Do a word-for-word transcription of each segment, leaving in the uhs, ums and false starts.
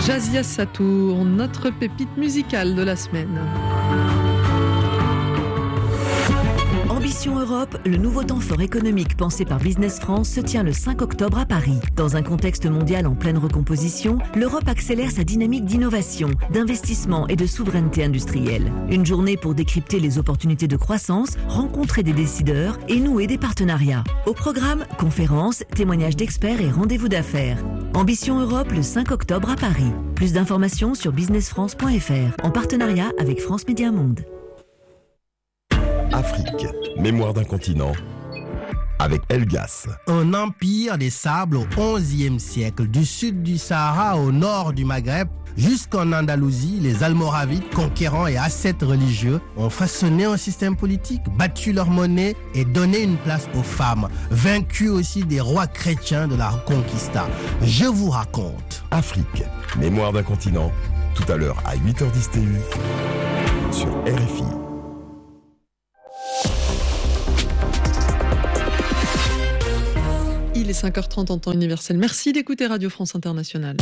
Jazia Satour, notre pépite musicale de la semaine. Ambition Europe, le nouveau temps fort économique pensé par Business France se tient le cinq octobre à Paris. Dans un contexte mondial en pleine recomposition, l'Europe accélère sa dynamique d'innovation, d'investissement et de souveraineté industrielle. Une journée pour décrypter les opportunités de croissance, rencontrer des décideurs et nouer des partenariats. Au programme, conférences, témoignages d'experts et rendez-vous d'affaires. Ambition Europe le cinq octobre à Paris. Plus d'informations sur business france point f r en partenariat avec France Média Monde. Afrique, mémoire d'un continent, avec Elgas. Un empire des sables au onzième siècle, du sud du Sahara au nord du Maghreb, jusqu'en Andalousie, les Almoravides, conquérants et ascètes religieux, ont façonné un système politique, battu leur monnaie et donné une place aux femmes, vaincu aussi des rois chrétiens de la Reconquista. Je vous raconte. Afrique, mémoire d'un continent, tout à l'heure à huit heures dix T U, sur R F I. Il est cinq heures trente en temps universel. Merci d'écouter Radio France Internationale.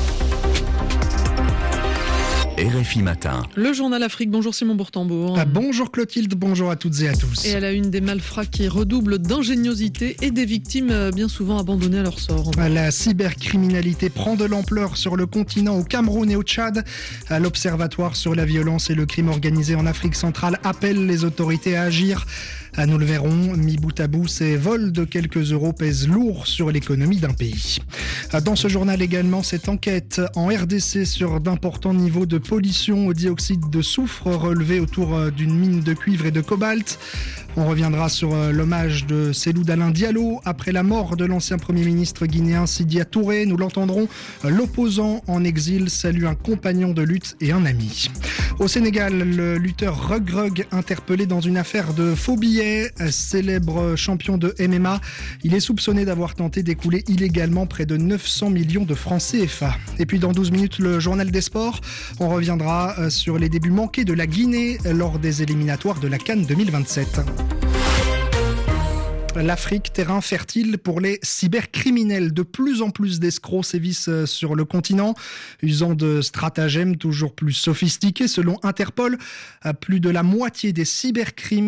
R F I Matin. Le journal Afrique. Bonjour Simon Bourtambour. Ah, bonjour Clotilde, bonjour à toutes et à tous. Et à la une, des malfrats qui redoublent d'ingéniosité et des victimes bien souvent abandonnées à leur sort. La cybercriminalité prend de l'ampleur sur le continent, au Cameroun et au Tchad. L'Observatoire sur la violence et le crime organisé en Afrique centrale appelle les autorités à agir. Nous le verrons, mis bout à bout, ces vols de quelques euros pèsent lourd sur l'économie d'un pays. Dans ce journal également, cette enquête en R D C sur d'importants niveaux de pollution au dioxyde de soufre relevés autour d'une mine de cuivre et de cobalt. On reviendra sur l'hommage de Cellou Dalein Diallo après la mort de l'ancien Premier ministre guinéen Sidya Touré. Nous l'entendrons, l'opposant en exil salue un compagnon de lutte et un ami. Au Sénégal, le lutteur Rug Rug interpellé dans une affaire de faux billets, célèbre champion de M M A. Il est soupçonné d'avoir tenté d'écouler illégalement près de neuf cents millions de francs C F A. Et puis dans douze minutes, le journal des sports. On reviendra sur les débuts manqués de la Guinée lors des éliminatoires de la CAN deux mille vingt-sept. L'Afrique, terrain fertile pour les cybercriminels. De plus en plus d'escrocs sévissent sur le continent, usant de stratagèmes toujours plus sophistiqués. Selon Interpol, plus de la moitié des cybercrimes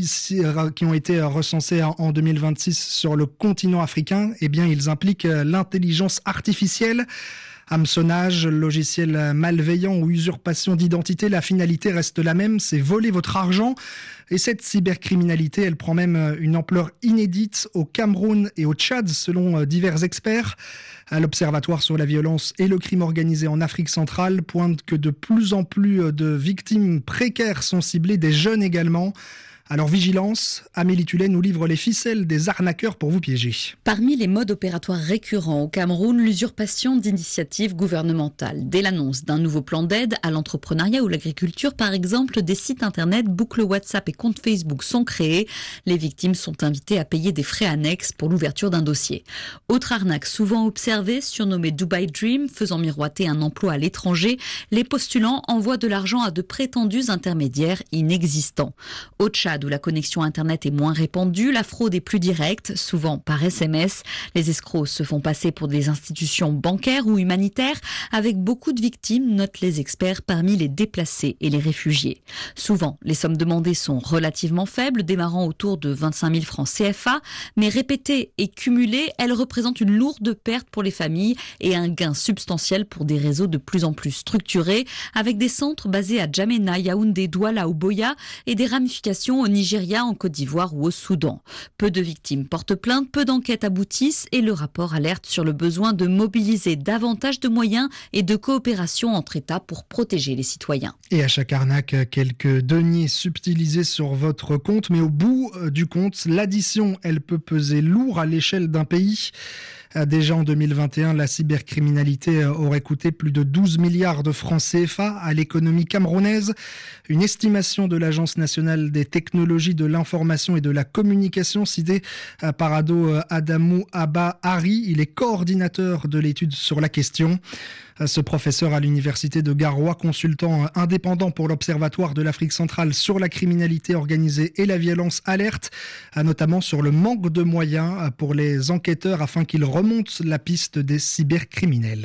qui ont été recensés en deux mille vingt-six sur le continent africain, eh bien, ils impliquent l'intelligence artificielle. Hameçonnage, logiciel malveillant ou usurpation d'identité, la finalité reste la même, c'est voler votre argent. Et cette cybercriminalité, elle prend même une ampleur inédite au Cameroun et au Tchad, selon divers experts. L'Observatoire sur la violence et le crime organisé en Afrique centrale pointe que de plus en plus de victimes précaires sont ciblées, des jeunes également. Alors vigilance, Amélie Tullet nous livre les ficelles des arnaqueurs pour vous piéger. Parmi les modes opératoires récurrents au Cameroun, l'usurpation d'initiatives gouvernementales. Dès l'annonce d'un nouveau plan d'aide à l'entrepreneuriat ou l'agriculture, par exemple, des sites internet, boucles WhatsApp et comptes Facebook sont créés. Les victimes sont invitées à payer des frais annexes pour l'ouverture d'un dossier. Autre arnaque souvent observée, surnommée Dubai Dream, faisant miroiter un emploi à l'étranger, les postulants envoient de l'argent à de prétendus intermédiaires inexistants. Au Tchad, où la connexion Internet est moins répandue, la fraude est plus directe, souvent par S M S. Les escrocs se font passer pour des institutions bancaires ou humanitaires, avec beaucoup de victimes, notent les experts, parmi les déplacés et les réfugiés. Souvent, les sommes demandées sont relativement faibles, démarrant autour de vingt-cinq mille francs C F A, mais répétées et cumulées, elles représentent une lourde perte pour les familles et un gain substantiel pour des réseaux de plus en plus structurés, avec des centres basés à Djamena, Yaoundé, Douala ou Boya et des ramifications au Nigeria, en Côte d'Ivoire ou au Soudan. Peu de victimes portent plainte, peu d'enquêtes aboutissent et le rapport alerte sur le besoin de mobiliser davantage de moyens et de coopération entre États pour protéger les citoyens. Et à chaque arnaque, quelques deniers subtilisés sur votre compte, mais au bout du compte, l'addition, elle peut peser lourd à l'échelle d'un pays. Déjà en deux mille vingt et un, la cybercriminalité aurait coûté plus de douze milliards de francs C F A à l'économie camerounaise. Une estimation de l'Agence nationale des technologies de l'information et de la communication citée par Ado Adamou Abba Hari. Il est coordinateur de l'étude sur la question. Ce professeur à l'université de Garoua, consultant indépendant pour l'Observatoire de l'Afrique centrale sur la criminalité organisée et la violence, alerte notamment sur le manque de moyens pour les enquêteurs afin qu'ils remontent la piste des cybercriminels.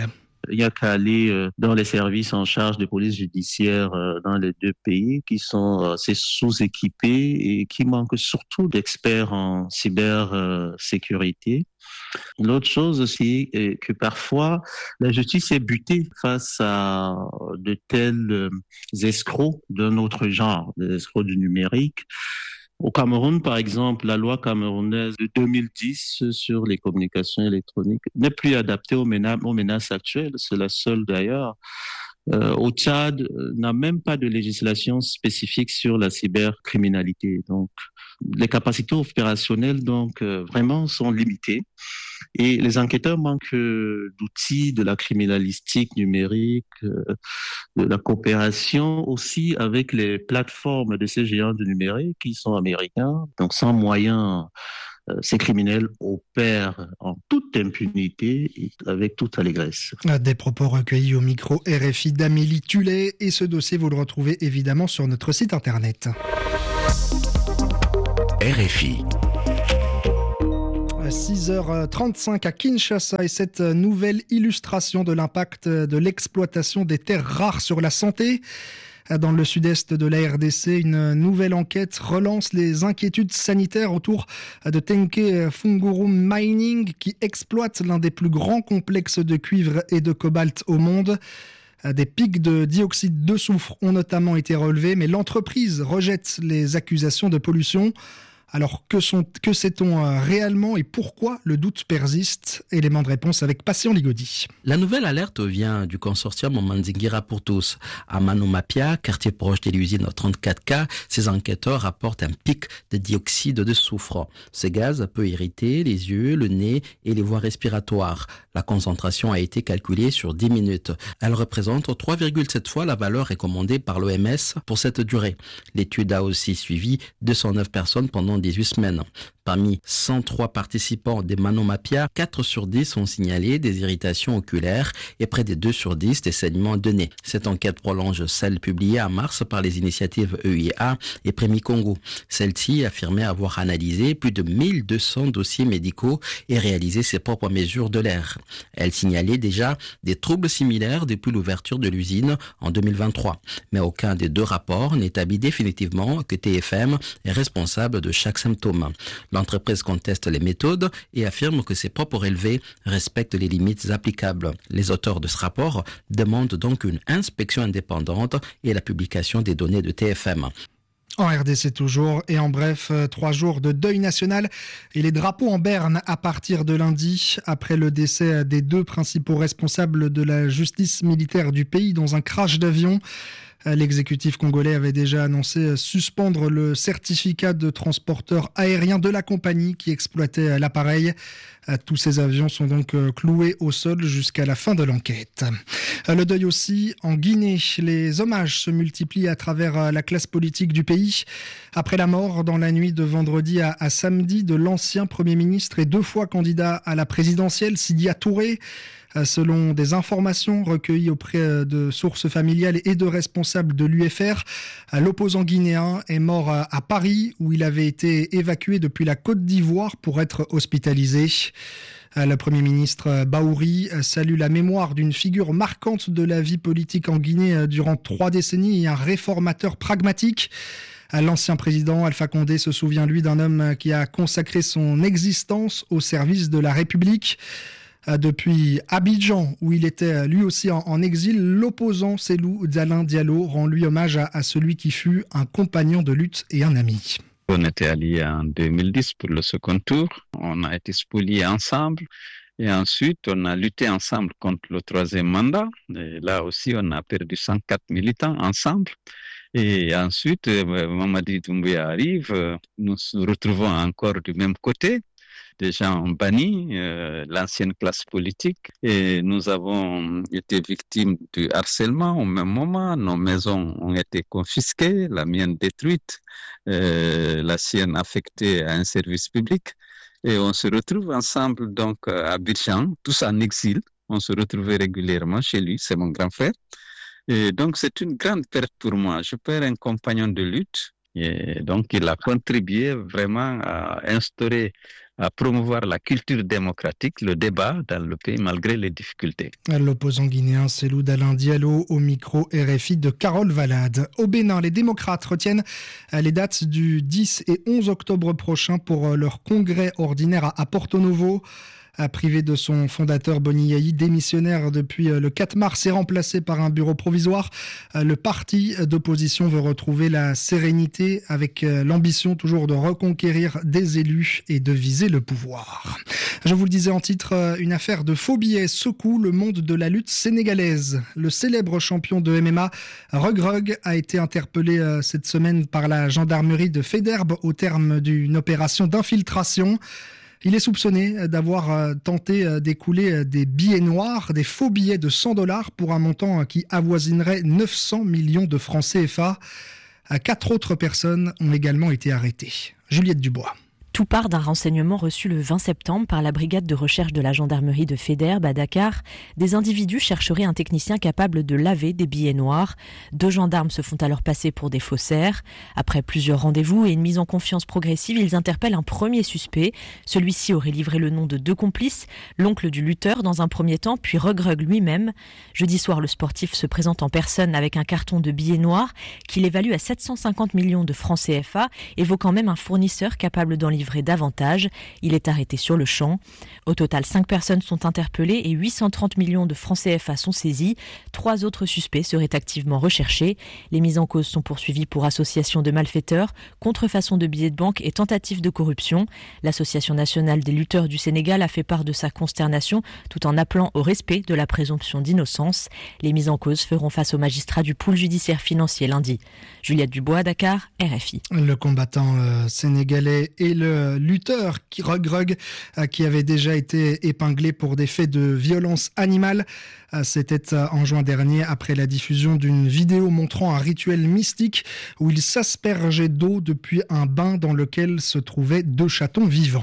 Il n'y a qu'à aller euh, dans les services en charge de police judiciaire euh, dans les deux pays qui sont assez sous-équipés et qui manquent surtout d'experts en cybersécurité. Euh, L'autre chose aussi est que parfois la justice est butée face à de tels euh, escrocs d'un autre genre, des escrocs du numérique. Au Cameroun, par exemple, la loi camerounaise de deux mille dix sur les communications électroniques n'est plus adaptée aux menaces, aux menaces actuelles. C'est la seule d'ailleurs. Euh, au Tchad, euh, n'a même pas de législation spécifique sur la cybercriminalité. Donc, les capacités opérationnelles, donc, euh, vraiment sont limitées. Et les enquêteurs manquent euh, d'outils de la criminalistique numérique, euh, de la coopération aussi avec les plateformes de ces géants du numérique qui sont américains. Donc, sans moyens, euh, ces criminels opèrent en toute impunité et avec toute allégresse. Des propos recueillis au micro R F I d'Amélie Tullet. Et ce dossier, vous le retrouvez évidemment sur notre site internet. R F I. six heures trente-cinq à Kinshasa et cette nouvelle illustration de l'impact de l'exploitation des terres rares sur la santé. Dans le sud-est de la R D C, une nouvelle enquête relance les inquiétudes sanitaires autour de Tenke Fungurume Mining qui exploite l'un des plus grands complexes de cuivre et de cobalt au monde. Des pics de dioxyde de soufre ont notamment été relevés, mais l'entreprise rejette les accusations de pollution. Alors, que, sont, que sait-on réellement et pourquoi le doute persiste? Élément de réponse avec Patient Ligodi. La nouvelle alerte vient du consortium Mandingira pour tous. À Manomapia, quartier proche de l'usine trente-quatre K, ces enquêteurs rapportent un pic de dioxyde de soufre. Ce gaz peut irriter les yeux, le nez et les voies respiratoires. La concentration a été calculée sur dix minutes. Elle représente trois virgule sept fois la valeur recommandée par l'O M S pour cette durée. L'étude a aussi suivi deux cent neuf personnes pendant dix-huit semaines. Parmi cent trois participants des Manomapia, quatre sur dix ont signalé des irritations oculaires et près de deux sur dix des saignements de nez. Cette enquête prolonge celle publiée en mars par les initiatives E I A et Prémi Congo. Celle-ci affirmait avoir analysé plus de mille deux cents dossiers médicaux et réalisé ses propres mesures de l'air. Elle signalait déjà des troubles similaires depuis l'ouverture de l'usine en deux mille vingt-trois. Mais aucun des deux rapports n'établit définitivement que T F M est responsable de chaque symptôme. L'entreprise conteste les méthodes et affirme que ses propres relevés respectent les limites applicables. Les auteurs de ce rapport demandent donc une inspection indépendante et la publication des données de T F M. En R D C toujours, et en bref, trois jours de deuil national et les drapeaux en berne à partir de lundi, après le décès des deux principaux responsables de la justice militaire du pays dans un crash d'avion. L'exécutif congolais avait déjà annoncé suspendre le certificat de transporteur aérien de la compagnie qui exploitait l'appareil. Tous ces avions sont donc cloués au sol jusqu'à la fin de l'enquête. Le deuil aussi en Guinée. Les hommages se multiplient à travers la classe politique du pays. Après la mort dans la nuit de vendredi à, à samedi de l'ancien Premier ministre et deux fois candidat à la présidentielle, Sidya Touré, selon des informations recueillies auprès de sources familiales et de responsables de l'U F R, l'opposant guinéen est mort à Paris où il avait été évacué depuis la Côte d'Ivoire pour être hospitalisé. Le Premier ministre Baouri salue la mémoire d'une figure marquante de la vie politique en Guinée durant trois décennies et un réformateur pragmatique. L'ancien président Alpha Condé se souvient, lui, d'un homme qui a consacré son existence au service de la République. Depuis Abidjan, où il était lui aussi en, en exil, l'opposant Cellou Dalein Diallo rend lui hommage à, à celui qui fut un compagnon de lutte et un ami. On était alliés en deux mille dix pour le second tour. On a été spoliés ensemble. Et ensuite, on a lutté ensemble contre le troisième mandat. Et là aussi, on a perdu cent quatre militants ensemble. Et ensuite, Mamadi Doumbouya arrive. Nous nous retrouvons encore du même côté. Des gens ont banni euh, l'ancienne classe politique et nous avons été victimes du harcèlement au même moment. Nos maisons ont été confisquées, la mienne détruite, euh, la sienne affectée à un service public. Et on se retrouve ensemble donc à Abidjan, tous en exil. On se retrouvait régulièrement chez lui, c'est mon grand frère. Et donc c'est une grande perte pour moi. Je perds un compagnon de lutte. Et donc, il a contribué vraiment à instaurer, à promouvoir la culture démocratique, le débat dans le pays malgré les difficultés. L'opposant guinéen Cellou Dalein Diallo au micro R F I de Carole Valade. Au Bénin, les démocrates retiennent les dates du dix et onze octobre prochain pour leur congrès ordinaire à Porto Novo. Privé de son fondateur Boni Yayi, démissionnaire depuis le quatre mars et remplacé par un bureau provisoire, le parti d'opposition veut retrouver la sérénité avec l'ambition toujours de reconquérir des élus et de viser le pouvoir. Je vous le disais en titre, une affaire de faux billets secoue le monde de la lutte sénégalaise. Le célèbre champion de M M A, Reug Reug, a été interpellé cette semaine par la gendarmerie de Faidherbe au terme d'une opération d'infiltration. Il est soupçonné d'avoir tenté d'écouler des billets noirs, des faux billets de cent dollars pour un montant qui avoisinerait neuf cents millions de francs C F A. Quatre autres personnes ont également été arrêtées. Juliette Dubois. Tout part d'un renseignement reçu le vingt septembre par la brigade de recherche de la gendarmerie de Faidherbe à Dakar. Des individus chercheraient un technicien capable de laver des billets noirs. Deux gendarmes se font alors passer pour des faussaires. Après plusieurs rendez-vous et une mise en confiance progressive, ils interpellent un premier suspect. Celui-ci aurait livré le nom de deux complices, l'oncle du lutteur dans un premier temps, puis Reug Reug lui-même. Jeudi soir, le sportif se présente en personne avec un carton de billets noirs qu'il évalue à sept cent cinquante millions de francs C F A, évoquant même un fournisseur capable d'en livrer davantage. Il est arrêté sur le champ. Au total, cinq personnes sont interpellées et huit cent trente millions de francs C F A sont saisis. Trois autres suspects seraient activement recherchés. Les mises en cause sont poursuivies pour association de malfaiteurs, contrefaçon de billets de banque et tentative de corruption. L'Association nationale des lutteurs du Sénégal a fait part de sa consternation tout en appelant au respect de la présomption d'innocence. Les mises en cause feront face aux magistrats du pôle judiciaire financier lundi. Juliette Dubois, Dakar, R F I. Le combattant euh, sénégalais et le lutteur Reug Reug qui avait déjà été épinglé pour des faits de violence animale. C'était en juin dernier après la diffusion d'une vidéo montrant un rituel mystique où il s'aspergeait d'eau depuis un bain dans lequel se trouvaient deux chatons vivants.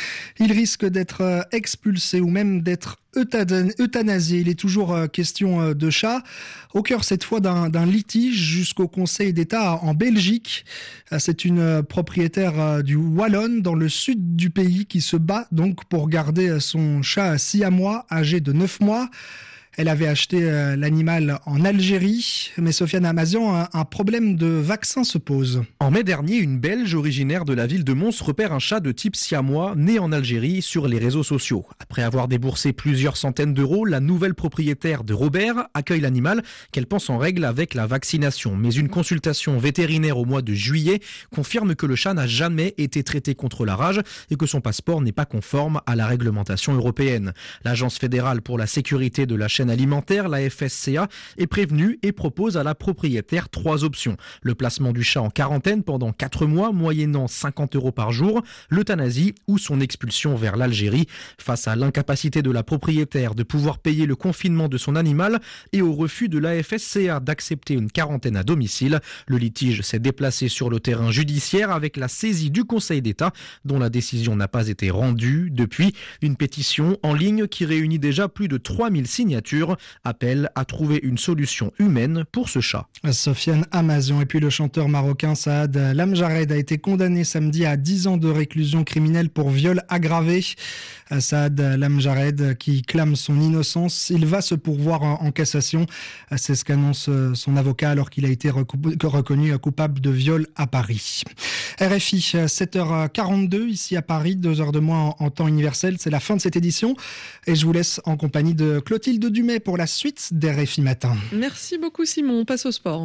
Il risque d'être expulsé ou même d'être euthanasié. Il est toujours question de chats. Au cœur cette fois d'un, d'un litige jusqu'au Conseil d'État en Belgique. C'est une propriétaire du Wallon dans le sud du pays qui se bat donc pour garder son chat siamois âgé de neuf mois. Elle avait acheté euh, l'animal en Algérie, mais Sofiane Amazian, un, un problème de vaccin se pose. En mai dernier, une Belge originaire de la ville de Mons repère un chat de type siamois né en Algérie sur les réseaux sociaux. Après avoir déboursé plusieurs centaines d'euros, la nouvelle propriétaire de Robert accueille l'animal qu'elle pense en règle avec la vaccination. Mais une consultation vétérinaire au mois de juillet confirme que le chat n'a jamais été traité contre la rage et que son passeport n'est pas conforme à la réglementation européenne. L'Agence fédérale pour la sécurité de la chaîne alimentaire, la F S C A, est prévenue et propose à la propriétaire trois options. Le placement du chat en quarantaine pendant quatre mois, moyennant cinquante euros par jour, l'euthanasie ou son expulsion vers l'Algérie. Face à l'incapacité de la propriétaire de pouvoir payer le confinement de son animal et au refus de la F S C A d'accepter une quarantaine à domicile, le litige s'est déplacé sur le terrain judiciaire avec la saisie du Conseil d'État dont la décision n'a pas été rendue. Depuis, une pétition en ligne qui réunit déjà plus de trois mille signatures appelle à trouver une solution humaine pour ce chat. Sofiane Amazian. Et puis le chanteur marocain Saad Lamjared a été condamné samedi à dix ans de réclusion criminelle pour viol aggravé. Saad Lamjared qui clame son innocence, il va se pourvoir en cassation. C'est ce qu'annonce son avocat alors qu'il a été reconnu coupable de viol à Paris. R F I, sept heures quarante-deux ici à Paris, deux heures de moins en temps universel. C'est la fin de cette édition et je vous laisse en compagnie de Clotilde Dumais pour la suite d'R F I Matin. Merci beaucoup Simon, on passe au sport.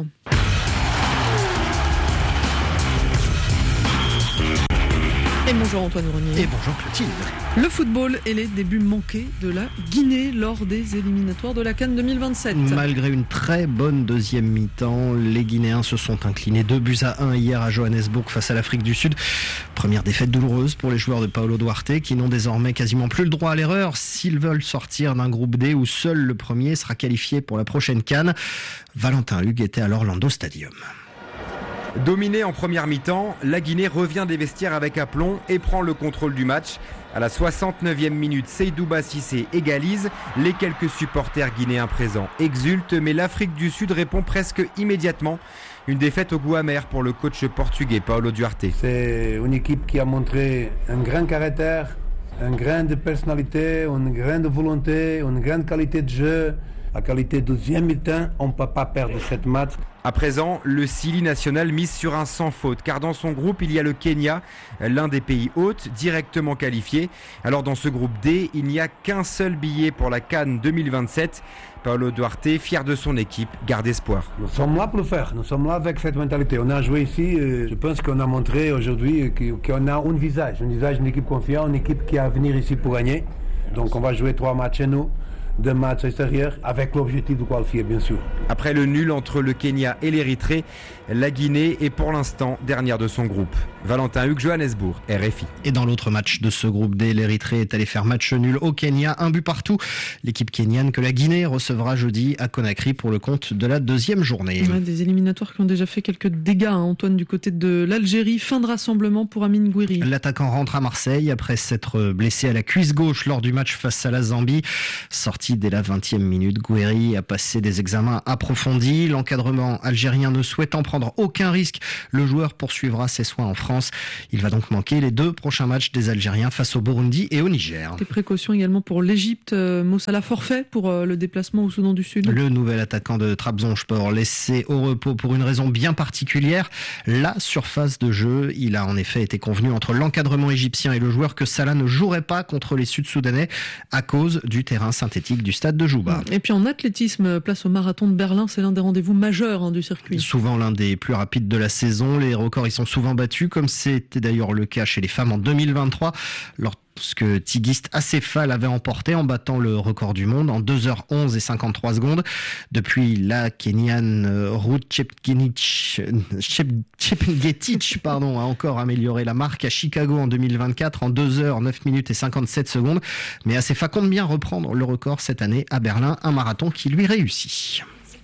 Et bonjour Antoine Grenier. Et bonjour Clotilde. Le football et les débuts manqués de la Guinée lors des éliminatoires de la CAN deux mille vingt-sept. Malgré une très bonne deuxième mi-temps, les Guinéens se sont inclinés deux buts à un hier à Johannesburg face à l'Afrique du Sud. Première défaite douloureuse pour les joueurs de Paulo Duarte qui n'ont désormais quasiment plus le droit à l'erreur s'ils veulent sortir d'un groupe D où seul le premier sera qualifié pour la prochaine CAN. Valentin Hugues était à l'Orlando Stadium. Dominée en première mi-temps, la Guinée revient des vestiaires avec aplomb et prend le contrôle du match. À la soixante-neuvième minute, Seydouba Cissé égalise. Les quelques supporters guinéens présents exultent, mais l'Afrique du Sud répond presque immédiatement. Une défaite au goût amer pour le coach portugais Paulo Duarte. C'est une équipe qui a montré un grand caractère, une grande personnalité, une grande volonté, une grande qualité de jeu. La qualité de deuxième mi-temps, on ne peut pas perdre cette match. À présent, le Sili national mise sur un sans faute, car dans son groupe, il y a le Kenya, l'un des pays hôtes, directement qualifié. Alors dans ce groupe D, il n'y a qu'un seul billet pour la CAN deux mille vingt-sept. Paulo Duarte, fier de son équipe, garde espoir. Nous sommes là pour le faire, nous sommes là avec cette mentalité. On a joué ici, je pense qu'on a montré aujourd'hui qu'on a un visage, un visage d'une équipe confiante, une équipe qui a à venir ici pour gagner. Donc on va jouer trois matchs chez nous. Deux matchs extérieurs avec l'objectif de qualifier bien sûr. Après le nul entre le Kenya et l'Érythrée, la Guinée est pour l'instant dernière de son groupe. Valentin Hugues, Johannesburg, R F I. Et dans l'autre match de ce groupe D, l'Érythrée est allée faire match nul au Kenya, un but partout. L'équipe kenyane que la Guinée recevra jeudi à Conakry pour le compte de la deuxième journée. Ouais, des éliminatoires qui ont déjà fait quelques dégâts, hein, Antoine, du côté de l'Algérie. Fin de rassemblement pour Amine Gouiri. L'attaquant rentre à Marseille après s'être blessé à la cuisse gauche lors du match face à la Zambie. Sorti dès la vingtième minute, Gouiri a passé des examens approfondis. L'encadrement algérien ne souhaitant prendre aucun risque, le joueur poursuivra ses soins en France. Il va donc manquer les deux prochains matchs des Algériens face au Burundi et au Niger. Des précautions également pour l'Égypte. Mo Salah forfait pour le déplacement au Soudan du Sud. Le nouvel attaquant de Trabzonspor laissé au repos pour une raison bien particulière, la surface de jeu. Il a en effet été convenu entre l'encadrement égyptien et le joueur que Salah ne jouerait pas contre les Sud-Soudanais à cause du terrain synthétique du stade de Jouba. Et puis en athlétisme, place au marathon de Berlin, c'est l'un des rendez-vous majeurs hein, du circuit. Souvent l'un des plus rapides de la saison, les records y sont souvent battus, comme c'était d'ailleurs le cas chez les femmes en deux mille vingt-trois, lorsque Tigist Acéphale avait emporté en battant le record du monde en deux heures onze et cinquante-trois secondes. Depuis, la Kenyane Ruth Chepngetich pardon, a encore amélioré la marque à Chicago en deux mille vingt-quatre en deux heures neuf minutes et cinquante-sept secondes. Mais Acéphale compte bien reprendre le record cette année à Berlin, un marathon qui lui réussit.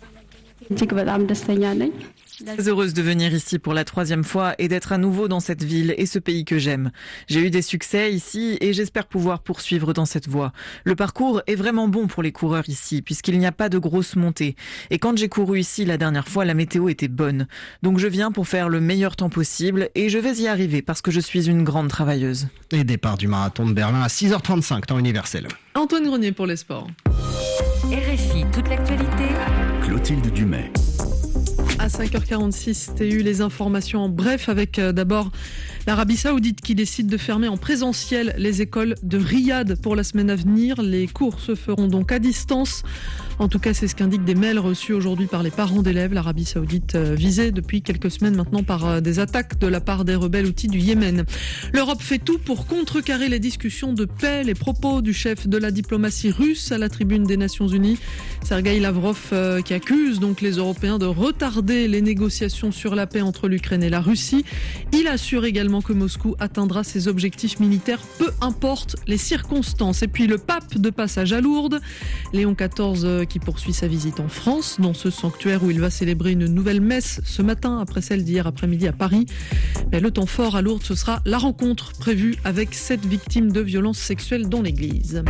Très heureuse de venir ici pour la troisième fois et d'être à nouveau dans cette ville et ce pays que j'aime. J'ai eu des succès ici et j'espère pouvoir poursuivre dans cette voie. Le parcours est vraiment bon pour les coureurs ici puisqu'il n'y a pas de grosses montées. Et quand j'ai couru ici la dernière fois, la météo était bonne. Donc je viens pour faire le meilleur temps possible et je vais y arriver parce que je suis une grande travailleuse. Et départ du marathon de Berlin à six heures trente-cinq, temps universel. Antoine Grenier pour les sports. R F I, toute l'actualité. Clotilde Dumais. À cinq heures quarante-six, T U, les informations en bref avec euh, d'abord l'Arabie Saoudite qui décide de fermer en présentiel les écoles de Riyad pour la semaine à venir. Les cours se feront donc à distance. En tout cas, c'est ce qu'indiquent des mails reçus aujourd'hui par les parents d'élèves. L'Arabie Saoudite euh, visée depuis quelques semaines maintenant par euh, des attaques de la part des rebelles houthis du Yémen. L'Europe fait tout pour contrecarrer les discussions de paix. Les propos du chef de la diplomatie russe à la tribune des Nations Unies, Sergueï Lavrov, euh, qui accuse donc les Européens de retarder les négociations sur la paix entre l'Ukraine et la Russie. Il assure également que Moscou atteindra ses objectifs militaires, peu importe les circonstances. Et puis le pape de passage à Lourdes, Léon quatorze qui poursuit sa visite en France, dans ce sanctuaire où il va célébrer une nouvelle messe ce matin, après celle d'hier après-midi à Paris. Mais le temps fort à Lourdes, ce sera la rencontre prévue avec sept victimes de violences sexuelles dans l'église.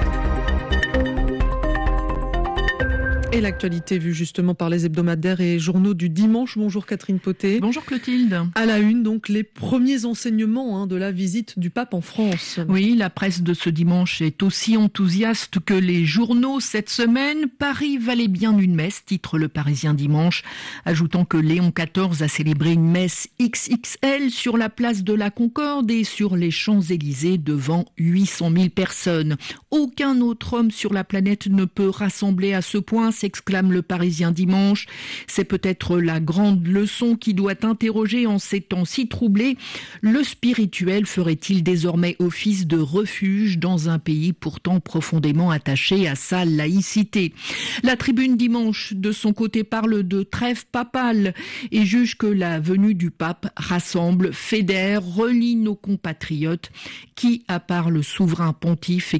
Et l'actualité vue justement par les hebdomadaires et journaux du dimanche. Bonjour Catherine Potet. Bonjour Clotilde. À la une, donc, les premiers enseignements hein, de la visite du pape en France. Oui, la presse de ce dimanche est aussi enthousiaste que les journaux cette semaine. Paris valait bien une messe, titre Le Parisien dimanche, ajoutant que Léon quatorze a célébré une messe X X L sur la place de la Concorde et sur les Champs-Élysées devant huit cent mille personnes. Aucun autre homme sur la planète ne peut rassembler à ce point, s'exclame Le Parisien dimanche. C'est peut-être la grande leçon qui doit interroger en ces temps si troublés. Le spirituel ferait-il désormais office de refuge dans un pays pourtant profondément attaché à sa laïcité? La Tribune dimanche, de son côté, parle de trêve papale et juge que la venue du pape rassemble, fédère, relie nos compatriotes qui, à part le souverain pontife, est capable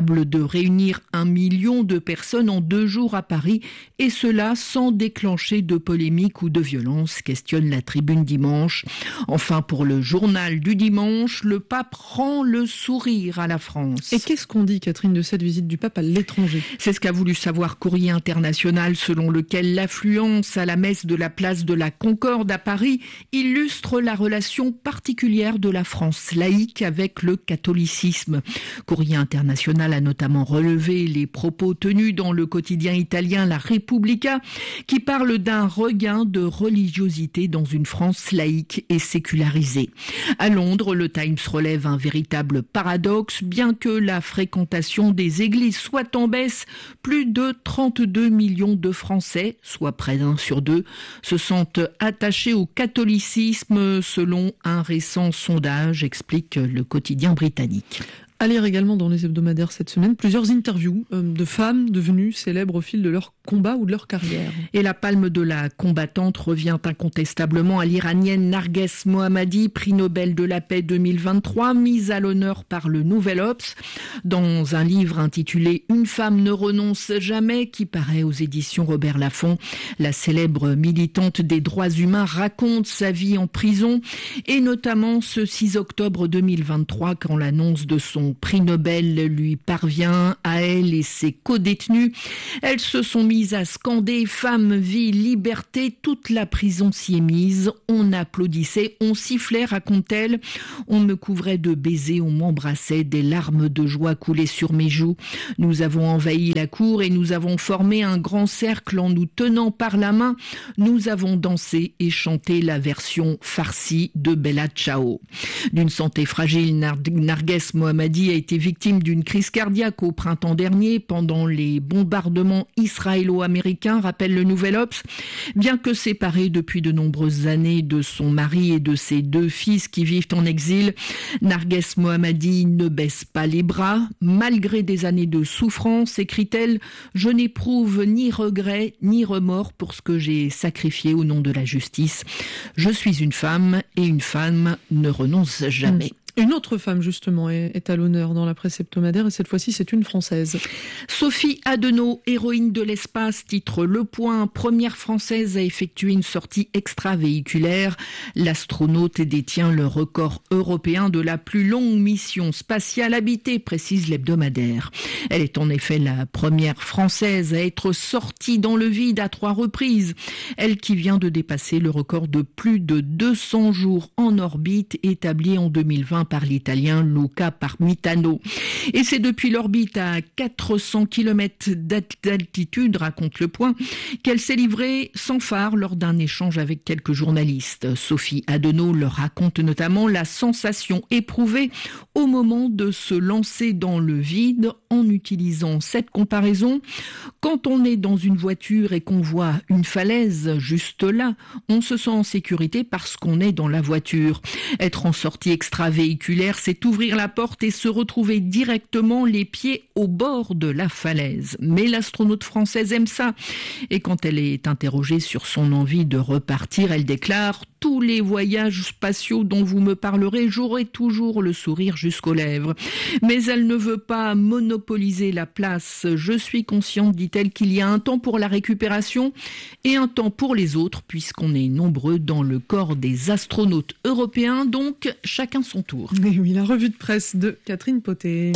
capable de réunir un million de personnes en deux jours à Paris, et cela sans déclencher de polémique ou de violence, questionne la Tribune dimanche. Enfin, pour le journal du dimanche, le pape rend le sourire à la France. Et qu'est-ce qu'on dit, Catherine, de cette visite du pape à l'étranger ? C'est ce qu'a voulu savoir Courrier International, selon lequel l'affluence à la messe de la place de la Concorde à Paris illustre la relation particulière de la France laïque avec le catholicisme. Courrier International a notamment relevé les propos tenus dans le quotidien italien La Repubblica, qui parle d'un regain de religiosité dans une France laïque et sécularisée. À Londres, le Times relève un véritable paradoxe, bien que la fréquentation des églises soit en baisse, plus de trente-deux millions de Français, soit près d'un sur deux, se sentent attachés au catholicisme selon un récent sondage, explique le quotidien britannique. À lire également dans les hebdomadaires cette semaine, plusieurs interviews de femmes devenues célèbres au fil de leur combat ou de leur carrière. Et la palme de la combattante revient incontestablement à l'Iranienne Narges Mohammadi, prix Nobel de la paix deux mille vingt-trois, mise à l'honneur par le Nouvel Obs. Dans un livre intitulé « Une femme ne renonce jamais » qui paraît aux éditions Robert Laffont, la célèbre militante des droits humains raconte sa vie en prison, et notamment ce six octobre deux mille vingt-trois quand l'annonce de son prix Nobel lui parvient à elle et ses co-détenus. Elles se sont mises à scander « Femme, vie, liberté ». Toute la prison s'y est mise. On applaudissait, on sifflait, raconte-t-elle. On me couvrait de baisers, on m'embrassait, des larmes de joie coulaient sur mes joues. Nous avons envahi la cour et nous avons formé un grand cercle en nous tenant par la main. Nous avons dansé et chanté la version farcie de Bella Ciao. D'une santé fragile, Narges Mohammadi a été victime d'une crise cardiaque au printemps dernier pendant les bombardements israélo-américains, rappelle le Nouvel Obs. Bien que séparée depuis de nombreuses années de son mari et de ses deux fils qui vivent en exil, Narges Mohammadi ne baisse pas les bras. Malgré des années de souffrance, écrit-elle, je n'éprouve ni regret ni remords pour ce que j'ai sacrifié au nom de la justice. Je suis une femme et une femme ne renonce jamais. Une autre femme, justement, est, est à l'honneur dans la presse hebdomadaire, et cette fois-ci, c'est une Française. Sophie Adenau, héroïne de l'espace, titre Le Point, première Française à effectuer une sortie extravéhiculaire. L'astronaute détient le record européen de la plus longue mission spatiale habitée, précise l'hebdomadaire. Elle est en effet la première Française à être sortie dans le vide à trois reprises. Elle qui vient de dépasser le record de plus de deux cents jours en orbite établi en deux mille vingt par l'Italien Luca Parmitano. Et c'est depuis l'orbite à quatre cents kilomètres d'altitude, raconte Le Point, qu'elle s'est livrée sans phare lors d'un échange avec quelques journalistes. Sophie Adenau leur raconte notamment la sensation éprouvée au moment de se lancer dans le vide en utilisant cette comparaison. Quand on est dans une voiture et qu'on voit une falaise juste là, on se sent en sécurité parce qu'on est dans la voiture. Être en sortie extravéhiculaire, c'est ouvrir la porte et se retrouver directement les pieds au bord de la falaise. Mais l'astronaute française aime ça. Et quand elle est interrogée sur son envie de repartir, elle déclare « Tous les voyages spatiaux dont vous me parlerez, j'aurai toujours le sourire jusqu'aux lèvres. » Mais elle ne veut pas monopoliser la place. « Je suis consciente, dit-elle, qu'il y a un temps pour la récupération et un temps pour les autres, puisqu'on est nombreux dans le corps des astronautes européens, donc chacun son tour. » Et oui, la revue de presse de Catherine Potet.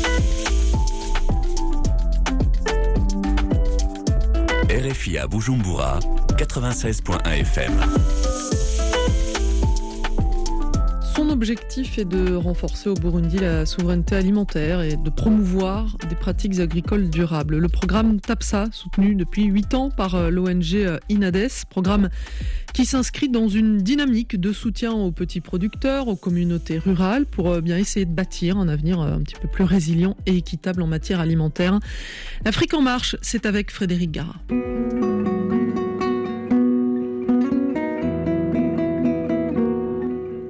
R F I à Bujumbura, quatre-vingt-seize point un F M. Son objectif est de renforcer au Burundi la souveraineté alimentaire et de promouvoir des pratiques agricoles durables. Le programme TAPSA, soutenu depuis huit ans par l'O N G INADES, programme qui s'inscrit dans une dynamique de soutien aux petits producteurs, aux communautés rurales, pour bien essayer de bâtir un avenir un petit peu plus résilient et équitable en matière alimentaire. L'Afrique en marche, c'est avec Frédéric Gara.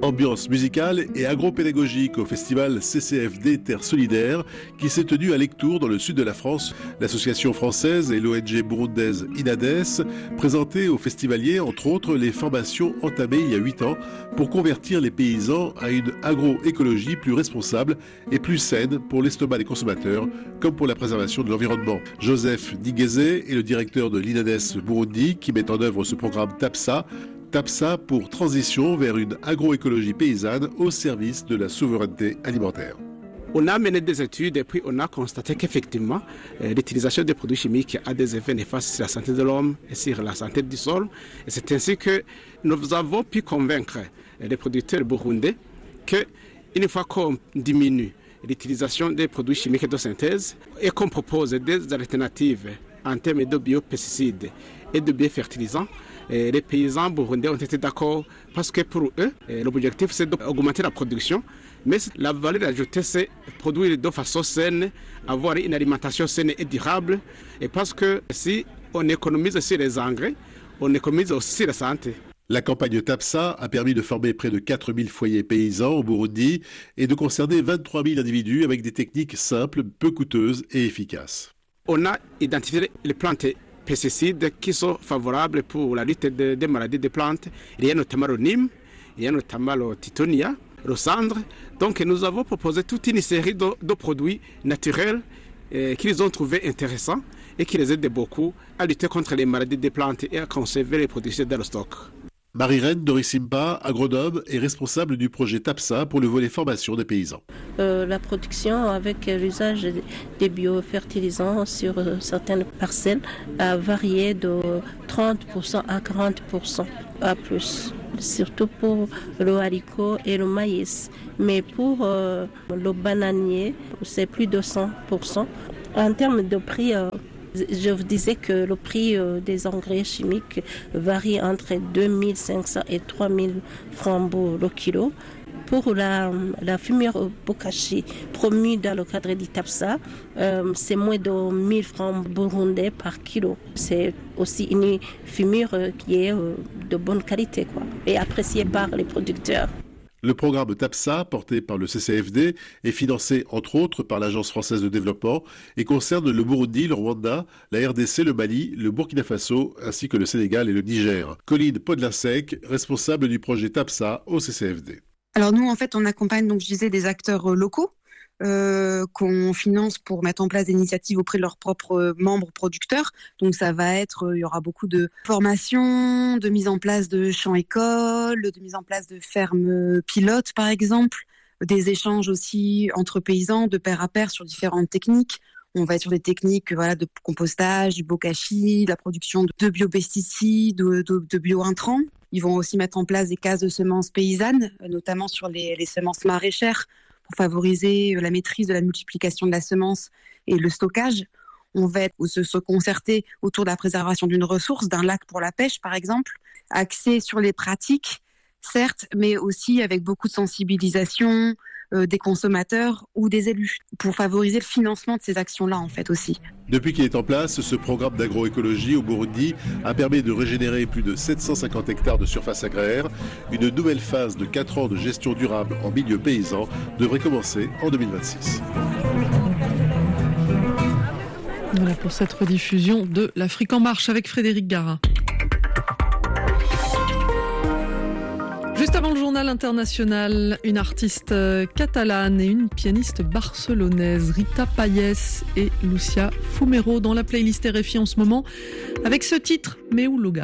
Ambiance musicale et agro-pédagogique au festival C C F D Terre Solidaire qui s'est tenu à Lectoure dans le sud de la France. L'association française et l'O N G burundaise INADES présentaient aux festivaliers entre autres les formations entamées il y a huit ans pour convertir les paysans à une agroécologie plus responsable et plus saine pour l'estomac des consommateurs comme pour la préservation de l'environnement. Joseph Nigeze est le directeur de l'INADES Burundi qui met en œuvre ce programme TAPSA. TAPSA pour transition vers une agroécologie paysanne au service de la souveraineté alimentaire. On a mené des études et puis on a constaté qu'effectivement, euh, l'utilisation des produits chimiques a des effets néfastes sur la santé de l'homme et sur la santé du sol. Et c'est ainsi que nous avons pu convaincre les producteurs burundais qu'une fois qu'on diminue l'utilisation des produits chimiques de synthèse et qu'on propose des alternatives en termes de biopesticides et de biofertilisants, et les paysans burundais ont été d'accord parce que pour eux, l'objectif c'est d'augmenter la production, mais la valeur ajoutée c'est produire de façon saine, avoir une alimentation saine et durable, et parce que si on économise sur les engrais, on économise aussi la santé. La campagne TAPSA a permis de former près de quatre mille foyers paysans au Burundi et de concerner vingt-trois mille individus avec des techniques simples, peu coûteuses et efficaces. On a identifié les plantes pesticides qui sont favorables pour la lutte des de maladies des plantes. Il y a notamment le Nîmes, il y a notamment le Titonia, le cendre. Donc nous avons proposé toute une série de, de produits naturels eh, qu'ils ont trouvés intéressants et qui les aident beaucoup à lutter contre les maladies des plantes et à conserver les produits dans le stock. Marie-Reine Dorisimpa, agronome et responsable du projet TAPSA pour le volet formation des paysans. Euh, la production avec l'usage des biofertilisants sur euh, certaines parcelles a varié de trente pour cent à quarante pour cent à plus, surtout pour le haricot et le maïs. Mais pour euh, le bananier, c'est plus de cent pour cent. En termes de prix, euh, je vous disais que le prix des engrais chimiques varie entre deux mille cinq cents et trois mille francs le kilo. Pour la, la fumure bokashi promue dans le cadre du TAPSA, euh, c'est moins de mille francs burundais par kilo. C'est aussi une fumure qui est de bonne qualité, quoi, et appréciée par les producteurs. Le programme TAPSA, porté par le C C F D, est financé entre autres par l'Agence française de développement et concerne le Burundi, le Rwanda, la R D C, le Mali, le Burkina Faso, ainsi que le Sénégal et le Niger. Colline Podlinsek, responsable du projet TAPSA au C C F D. Alors nous, en fait, on accompagne, donc je disais, des acteurs locaux euh, qu'on finance pour mettre en place des initiatives auprès de leurs propres membres producteurs. Donc ça va être, il y aura beaucoup de formations, de mise en place de champs-écoles, de mise en place de fermes pilotes par exemple, des échanges aussi entre paysans de pair à pair sur différentes techniques. On va être sur des techniques voilà, de compostage, du bokashi, la production de biopesticides, de, de, de bio-intrants. Ils vont aussi mettre en place des cases de semences paysannes, notamment sur les, les semences maraîchères, pour favoriser la maîtrise de la multiplication de la semence et le stockage. On va être, se, se concerter autour de la préservation d'une ressource, d'un lac pour la pêche par exemple, axé sur les pratiques, certes, mais aussi avec beaucoup de sensibilisation euh, des consommateurs ou des élus, pour favoriser le financement de ces actions-là en fait aussi. Depuis qu'il est en place, ce programme d'agroécologie au Burundi a permis de régénérer plus de sept cent cinquante hectares de surface agraire. Une nouvelle phase de quatre ans de gestion durable en milieu paysan devrait commencer en deux mille vingt-six. Voilà pour cette rediffusion de l'Afrique en marche avec Frédéric Gara. Juste avant le journal international, une artiste catalane et une pianiste barcelonaise, Rita Payés et Lucia Fumero, dans la playlist R F I en ce moment, avec ce titre, Meu Lugar.